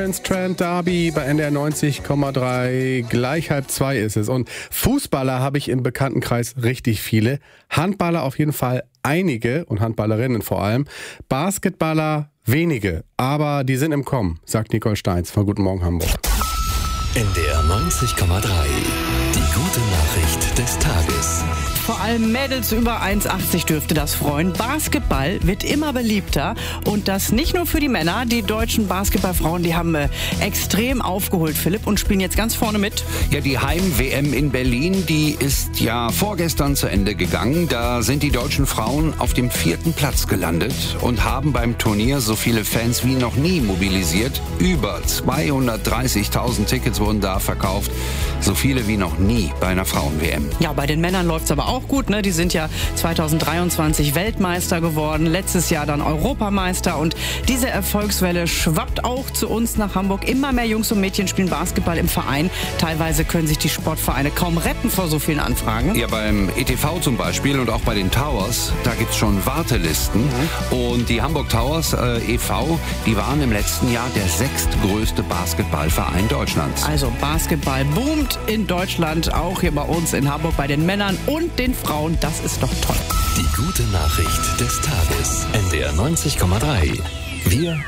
Dance Trend Derby bei NDR 90,3. Gleich 1:30 ist es. Und Fußballer habe ich im Bekanntenkreis richtig viele. Handballer auf jeden Fall einige und Handballerinnen vor allem. Basketballer wenige, aber die sind im Kommen, sagt Nicole Steins von Guten Morgen Hamburg. NDR 90,3. Die gute Nachricht des Tages. Vor allem Mädels über 1,80 dürfte das freuen. Basketball wird immer beliebter und das nicht nur für die Männer. Die deutschen Basketballfrauen, die haben extrem aufgeholt, Philipp, und spielen jetzt ganz vorne mit. Ja, die Heim-WM in Berlin, die ist ja vorgestern zu Ende gegangen. Da sind die deutschen Frauen auf dem 4. Platz gelandet und haben beim Turnier so viele Fans wie noch nie mobilisiert. Über 230.000 Tickets wurden da verkauft. So viele wie noch nie bei einer Frauen-WM. Ja, bei den Männern läuft's aber auch gut, ne? Die sind ja 2023 Weltmeister geworden, letztes Jahr dann Europameister und diese Erfolgswelle schwappt auch zu uns nach Hamburg. Immer mehr Jungs und Mädchen spielen Basketball im Verein. Teilweise können sich die Sportvereine kaum retten vor so vielen Anfragen. Ja, beim ETV zum Beispiel und auch bei den Towers, da gibt's schon Wartelisten. Und die Hamburg Towers e.V., die waren im letzten Jahr der 6. größte Basketballverein Deutschlands. Also Basketball boomt in Deutschland, auch hier bei uns in Hamburg bei den Männern und den Frauen. Das ist doch toll. Die gute Nachricht des Tages. NDR 90,3. Wir